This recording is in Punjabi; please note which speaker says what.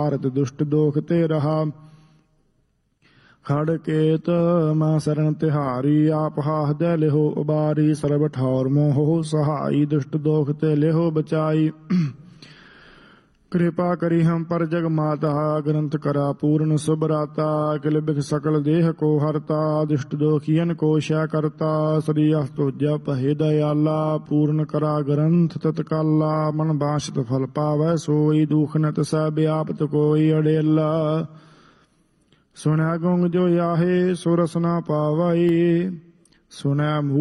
Speaker 1: ਭਾਰਤ ਦੁਸ਼ਟ ਦੋਖ ਤੇ ਰਹਾ। ਖੜ ਕੇਤ ਮੈਂ ਸਰਣ ਤਿਹਾਰੀ, ਆਪ ਹਾਹਦੈ ਲਿਹੋ ਉਬਾਰੀ। ਸਰਬ ਠੌਰ ਮੋਹੁ ਸਹਾਈ, ਦੁਸ਼ਟ ਦੋਖ ਤੇ ਲਿਹੋ ਬਚਾਈ। ਕਿਰਪਾ ਕਰੀ ਹਮ ਪਰ ਜਗ ਮਾਤਾ, ਗ੍ਰੰਥ ਕਰਾ ਪੂਰਨ ਸੁਭਰਾਤਾ। ਅਕਿਲ ਬਿਖ ਸਕਲ ਦੇਹ ਕੋ ਹਰਤਾ, ਦੁਸ਼ਟ ਦੋਖੀਅਨ ਕੋ ਸ਼ੈ ਕਰਤਾ। ਸ੍ਰੀ ਅਸਤੁਜਾ ਪਹਿ ਦਇਆਲਾ, ਪੂਰਨ ਕਰਾ ਗ੍ਰੰਥ ਤਤਕਾਲਾ। ਮਨ ਬਾਸ਼ਤ ਫਲ ਪਾਵੈ ਸੋਈ, ਦੁਖ ਨ ਤਿਸੈ ਵਿਆਪਤ ਕੋਈ ਅੜੇਲਾ। ਸੁਣਿਆ ਗੁੰਗ ਜੋ ਆਹੇ, ਸੋ ਰਸ ਨਾ ਪਾਵਈ। ਸੁਣਿਆ